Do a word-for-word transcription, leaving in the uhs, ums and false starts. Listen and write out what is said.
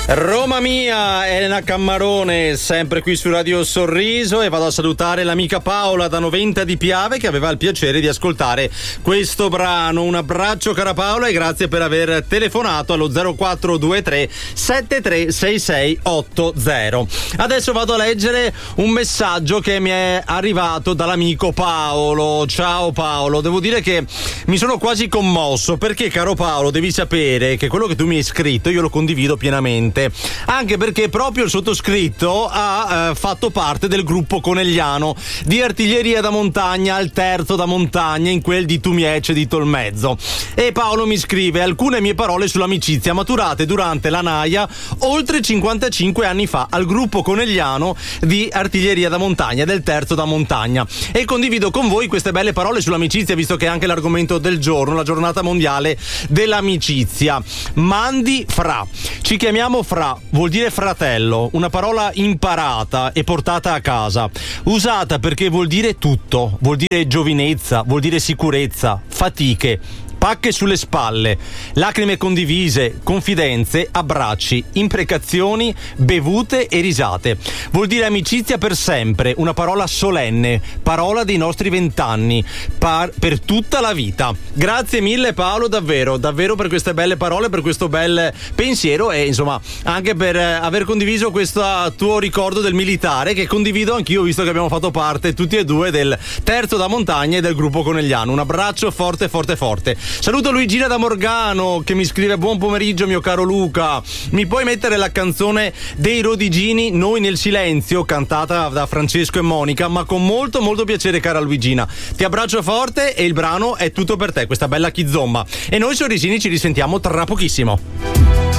Roma mia, Elena Cammarone, sempre qui su Radio Sorriso, e vado a salutare l'amica Paola da Noventa di Piave che aveva il piacere di ascoltare questo brano. Un abbraccio cara Paola e grazie per aver telefonato allo zero quattro due tre sette tre sei sei otto zero. Adesso vado a leggere un messaggio che mi è arrivato dall'amico Paolo. Ciao Paolo, devo dire che mi sono quasi commosso perché, caro Paolo, devi sapere che quello che tu mi hai scritto io lo condivido pienamente. Anche perché proprio il sottoscritto ha eh, fatto parte del gruppo Conegliano di artiglieria da montagna al terzo da montagna, in quel di Tumiece di Tolmezzo. E Paolo mi scrive alcune mie parole sull'amicizia maturate durante la Naia oltre cinquantacinque anni fa al gruppo Conegliano di artiglieria da montagna del terzo da montagna, e condivido con voi queste belle parole sull'amicizia, visto che è anche l'argomento del giorno, la giornata mondiale dell'amicizia. Mandi fra, ci chiamiamo fra, vuol dire fratello, una parola imparata e portata a casa, usata perché vuol dire tutto, vuol dire giovinezza, vuol dire sicurezza, fatiche, pacche sulle spalle, lacrime condivise, confidenze, abbracci, imprecazioni, bevute e risate. Vuol dire amicizia per sempre, una parola solenne, parola dei nostri vent'anni, par- per tutta la vita. Grazie mille Paolo, davvero, davvero per queste belle parole, per questo bel pensiero e insomma anche per eh, aver condiviso questo tuo ricordo del militare, che condivido anch'io, visto che abbiamo fatto parte tutti e due del terzo da montagna e del gruppo Conegliano. Un abbraccio forte forte forte. Saluto Luigina da Morgano che mi scrive: buon pomeriggio mio caro Luca, mi puoi mettere la canzone dei Rodigini Noi nel silenzio, cantata da Francesco e Monica? Ma con molto molto piacere cara Luigina, ti abbraccio forte e il brano è tutto per te, questa bella chizomba, e noi sorrisini ci risentiamo tra pochissimo.